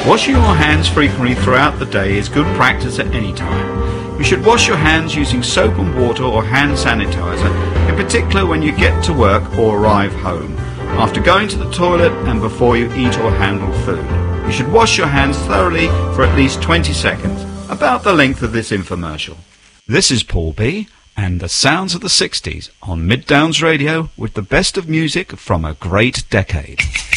Washing your hands frequently throughout the day is good practice at any time. You should wash your hands using soap and water or hand sanitizer, in particular when you get to work or arrive home, after going to the toilet and before you eat or handle food. You should wash your hands thoroughly for at least 20 seconds, about the length of this infomercial. This is Paul B. and the sounds of the 60s on Mid Downs Radio with the best of music from a great decade.